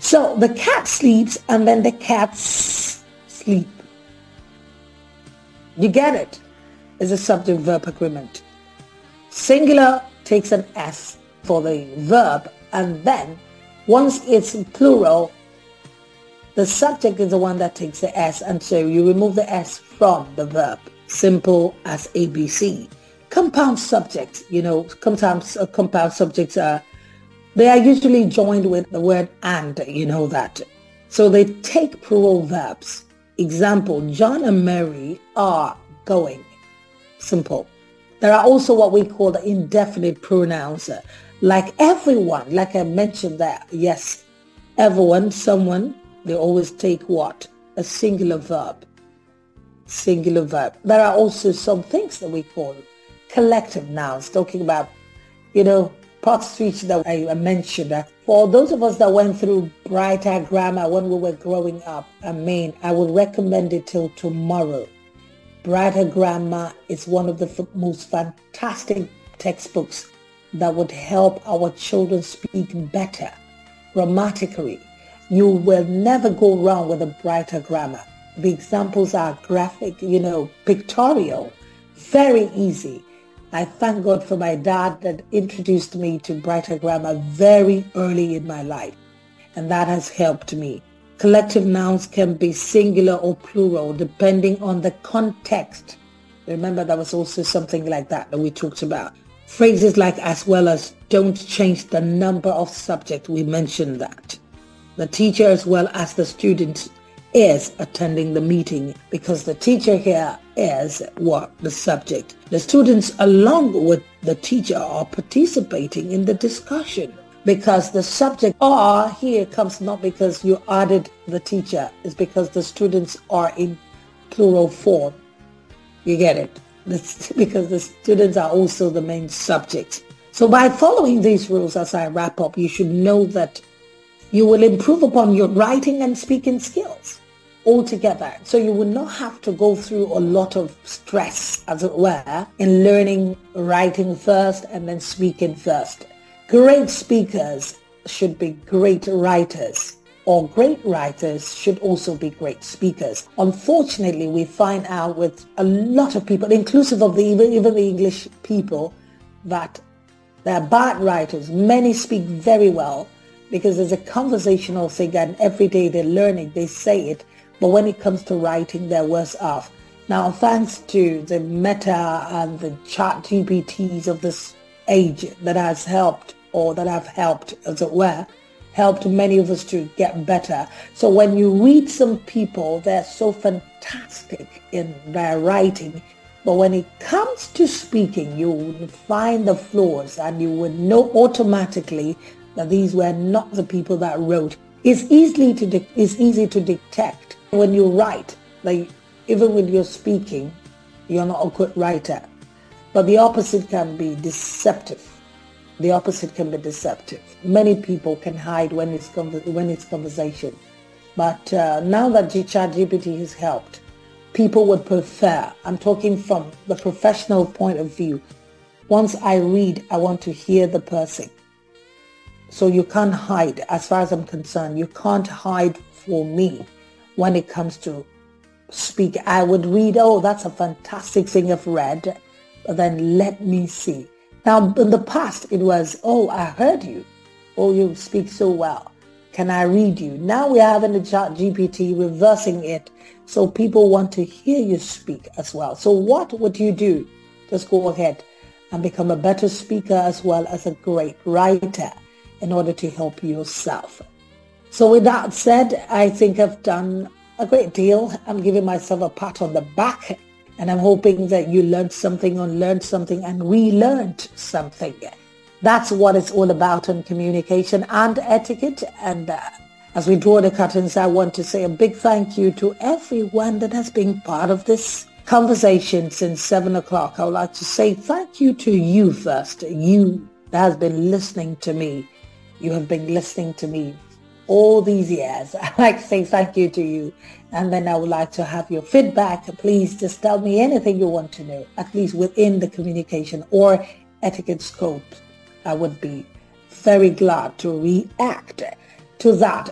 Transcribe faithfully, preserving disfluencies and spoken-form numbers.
So the cat sleeps and then the cats sleep. You get it? It's a subject-verb agreement. Singular takes an S for the verb, and then once it's plural, the subject is the one that takes the S, and so you remove the S from the verb. Simple as A B C. Compound subjects, you know, sometimes uh, compound subjects are, they are usually joined with the word and, you know that. So they take plural verbs. Example, John and Mary are going. Simple. There are also what we call the indefinite pronouns, uh, like everyone, like I mentioned that. Yes, everyone, someone, they always take what? A singular verb. Singular verb. There are also some things that we call collective nouns, talking about, you know, part speech that I mentioned. That for those of us that went through Brighter Grammar when we were growing up, I mean, I would recommend it till tomorrow. Brighter Grammar is one of the f- most fantastic textbooks that would help our children speak better grammatically. You will never go wrong with a Brighter Grammar. The examples are graphic, you know, pictorial, very easy. I thank God for my dad that introduced me to Brighter Grammar very early in my life, and that has helped me. Collective nouns can be singular or plural depending on the context. Remember, that was also something like that that we talked about. Phrases like as well as don't change the number of subject. We mentioned that. The teacher as well as the student is attending the meeting, because the teacher here is what? The subject. The students along with the teacher are participating in the discussion, because the subject are here comes not because you added the teacher, it's because the students are in plural form. You get it? That's because the students are also the main subject. So by following these rules as I wrap up, you should know that you will improve upon your writing and speaking skills altogether. So you will not have to go through a lot of stress, as it were, in learning writing first and then speaking first. Great speakers should be great writers, or great writers should also be great speakers. Unfortunately, we find out with a lot of people, inclusive of the even, even the English people, that they're bad writers. Many speak very well because there's a conversational thing, and every day they're learning, they say it, but when it comes to writing, they're worse off. Now, thanks to the Meta and the Chat G P Ts of this age that has helped, or that have helped, as it were, helped many of us to get better. So when you read some people, they're so fantastic in their writing, but when it comes to speaking, you would find the flaws, and you would know automatically that these were not the people that wrote. It's easily to de- it's easy to detect when you write, like even when you're speaking, you're not a good writer. But the opposite can be deceptive. The opposite can be deceptive. Many people can hide when it's conver- when it's conversation. But uh, now that ChatGPT has helped, people would prefer, I'm talking from the professional point of view, once I read, I want to hear the person. So you can't hide, as far as I'm concerned, you can't hide for me when it comes to speak. I would read, oh, that's a fantastic thing I've read, but then let me see. Now, in the past, it was, oh, I heard you. Oh, you speak so well. Can I read you? Now we're having the Chat G P T reversing it, so people want to hear you speak as well. So what would you do? Just go ahead and become a better speaker as well as a great writer in order to help yourself. So with that said, I think I've done a great deal. I'm giving myself a pat on the back, and I'm hoping that you learned something, unlearned something, and relearned something. That's what it's all about in communication and etiquette. And uh, as we draw the curtains, I want to say a big thank you to everyone that has been part of this conversation since seven o'clock. I would like to say thank you to you first, you that has been listening to me. You have been listening to me all these years. I'd like to say thank you to you. And then I would like to have your feedback. Please just tell me anything you want to know, at least within the communication or etiquette scope. I would be very glad to react to that.